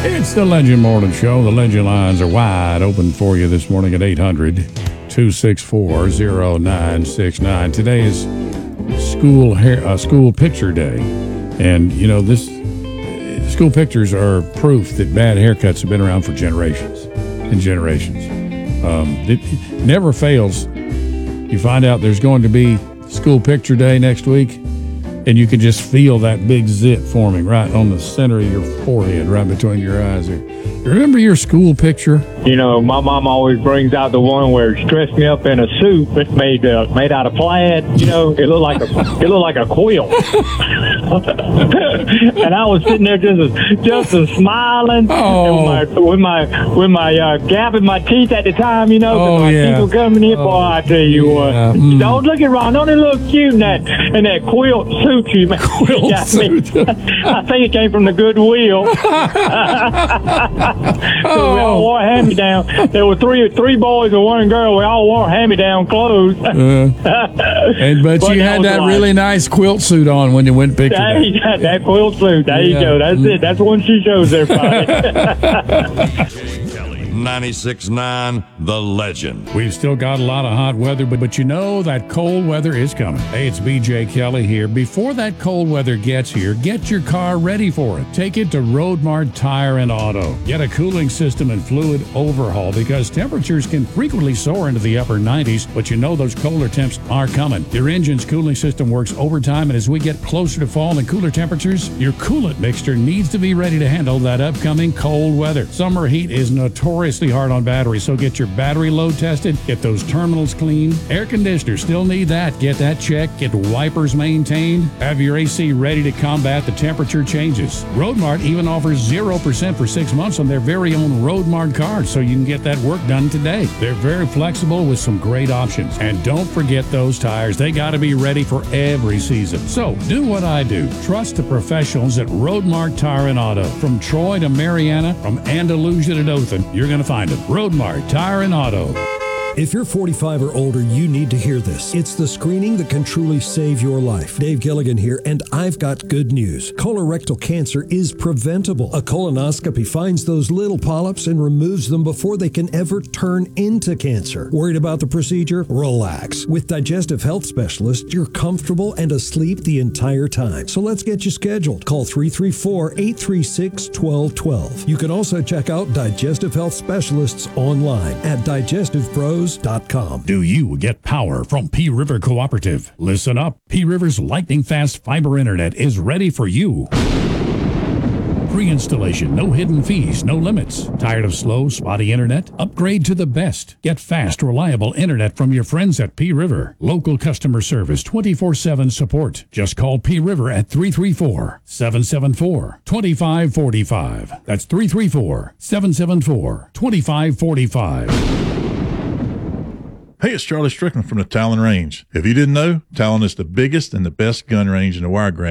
It's the Legend Morning Show. The Legend lines are wide open for you this morning at 800-264-0969. Today is school picture day. And, you know, this school pictures are proof that bad haircuts have been around for generations and generations. It never fails. You find out there's going to be school picture day next week, and you can just feel that big zit forming right on the center of your forehead, right between your eyes there. Remember your school picture? You know, my mom always brings out the one where it's dressed me up in a suit that's made out of plaid. You know, it looked like a quilt. And I was sitting there just smiling, and with my gap in my teeth at the time. You know, because my teeth were coming in. Boy, I tell you what, don't look it wrong. Don't it look cute in that quilt suit you made? Quilt suit. I think it came from the Goodwill. So we all wore hand-me-down. There were three boys and one girl. We all wore hand-me-down clothes. But you had that really nice quilt suit on when you went picture day. That quilt suit. There you go. That's it. That's one she shows everybody. 96.9 The Legend. We've still got a lot of hot weather, but you know that cold weather is coming. Hey, it's BJ Kelly here. Before that cold weather gets here, get your car ready for it. Take it to Roadmart Tire and Auto. Get a cooling system and fluid overhaul because temperatures can frequently soar into the upper 90s, but you know those colder temps are coming. Your engine's cooling system works overtime, and as we get closer to fall and cooler temperatures, your coolant mixture needs to be ready to handle that upcoming cold weather. Summer heat is notoriously hard on batteries, so get your battery load tested, get those terminals clean. Air conditioners still need that. Get that checked, get wipers maintained, have your AC ready to combat the temperature changes. Roadmart even offers 0% for 6 months on their very own Roadmart card, so you can get that work done today. They're very flexible with some great options. And don't forget those tires. They got to be ready for every season. So do what I do. Trust the professionals at Roadmart Tire and Auto. From Troy to Mariana, from Andalusia to Dothan, you're going to find them. Roadmart Tire and Auto. If you're 45 or older, you need to hear this. It's the screening that can truly save your life. Dave Gilligan here, and I've got good news. Colorectal cancer is preventable. A colonoscopy finds those little polyps and removes them before they can ever turn into cancer. Worried about the procedure? Relax. With Digestive Health Specialists, you're comfortable and asleep the entire time. So let's get you scheduled. Call 334-836-1212. You can also check out Digestive Health Specialists online at digestivepros.com. Do you get power from P River Cooperative? Listen up. P River's lightning fast fiber internet is ready for you. Pre-installation, no hidden fees, no limits. Tired of slow, spotty internet? Upgrade to the best. Get fast, reliable internet from your friends at P River. Local customer service, 24/7 support. Just call P River at 334-774-2545. That's 334-774-2545. Hey, it's Charlie Strickland from the Talon Range. If you didn't know, Talon is the biggest and the best gun range in the Wiregrass